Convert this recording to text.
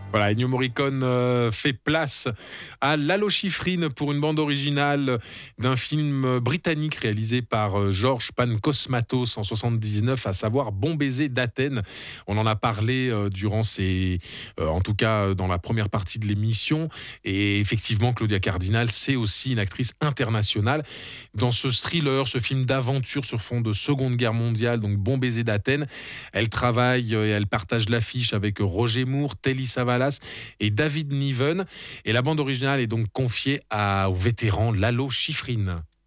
Voilà, Ennio Morricone fait place à Lalo Schifrin pour une bande originale d'un film britannique réalisé par George Pancosmatos en 79, à savoir Bon baiser d'Athènes. On en a parlé en tout cas dans la première partie de l'émission. Et effectivement, Claudia Cardinal, c'est aussi une actrice internationale. Dans ce thriller, ce film d'aventure sur fond de Seconde Guerre mondiale, donc Bon baiser d'Athènes, elle travaille et elle partage l'affiche avec Roger Moore, Telly Savalas et David Niven. Et la bande originale est donc confiée au vétéran Lalo Schifrin.